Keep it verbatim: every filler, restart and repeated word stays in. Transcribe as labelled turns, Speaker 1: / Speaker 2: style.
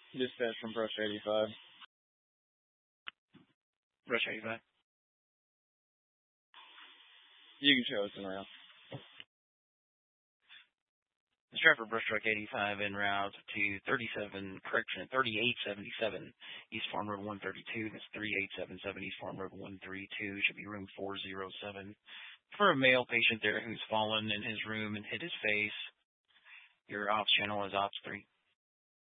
Speaker 1: Dispatch from Brush eighty-five.
Speaker 2: Brush eighty-five.
Speaker 1: You can show us in route.
Speaker 2: This driver Brush Truck eighty-five en route to thirty-seven, correction, thirty-eight seventy-seven East Farm Road one thirty-two. That's thirty-eight seventy-seven East Farm Road one thirty-two. Should be room four oh seven. For a male patient there who's fallen in his room and hit his face. Your ops channel is ops three.